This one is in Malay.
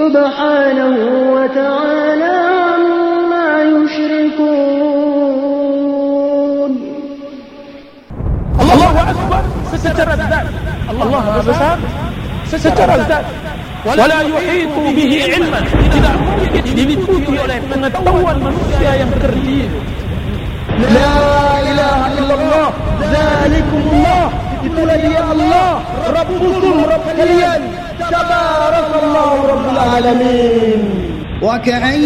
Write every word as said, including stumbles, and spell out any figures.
سبحانه وتعالى عما يشركون. Allah Akbar secara zat. Allah besar secara zat. Wala yuhitu bihi ilman, tidak mungkin diliputi oleh pengetahuan manusia yang terdiri. La ilaha illallah, zalikumullah, itulah dia Allah, Rabbukum, Rabb kalian. Tabarakallahu Rabbul Alamin. Wa ka'ayyin